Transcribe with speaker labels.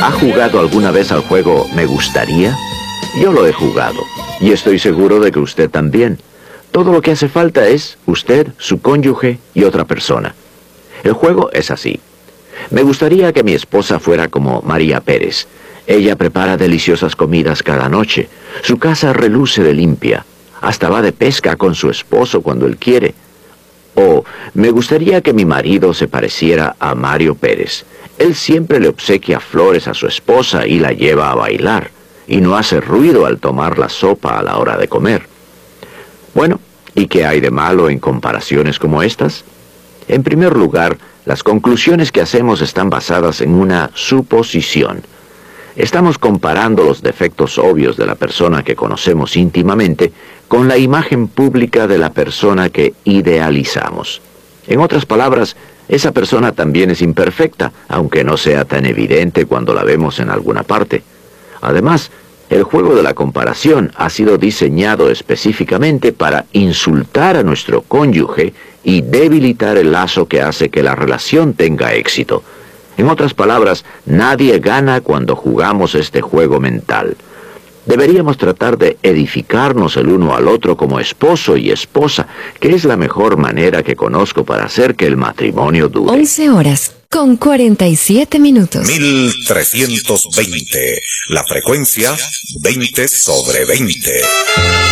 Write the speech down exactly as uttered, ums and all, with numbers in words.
Speaker 1: ¿Ha jugado alguna vez al juego Me Gustaría? Yo lo he jugado, y estoy seguro de que usted también. Todo lo que hace falta es usted, su cónyuge y otra persona. El juego es así. Me gustaría que mi esposa fuera como María Pérez. Ella prepara deliciosas comidas cada noche. Su casa reluce de limpia. Hasta va de pesca con su esposo cuando él quiere. O me gustaría que mi marido se pareciera a Mario Pérez. Él siempre le obsequia flores a su esposa y la lleva a bailar. Y no hace ruido al tomar la sopa a la hora de comer. Bueno, ¿y qué hay de malo en comparaciones como estas? En primer lugar, las conclusiones que hacemos están basadas en una suposición. Estamos comparando los defectos obvios de la persona que conocemos íntimamente con la imagen pública de la persona que idealizamos. En otras palabras, esa persona también es imperfecta, aunque no sea tan evidente cuando la vemos en alguna parte. Además, el juego de la comparación ha sido diseñado específicamente para insultar a nuestro cónyuge y debilitar el lazo que hace que la relación tenga éxito. En otras palabras, nadie gana cuando jugamos este juego mental. Deberíamos tratar de edificarnos el uno al otro como esposo y esposa, que es la mejor manera que conozco para hacer que el matrimonio dure.
Speaker 2: once horas con cuarenta y siete minutos.
Speaker 3: mil trescientos veinte. La frecuencia veinte sobre veinte.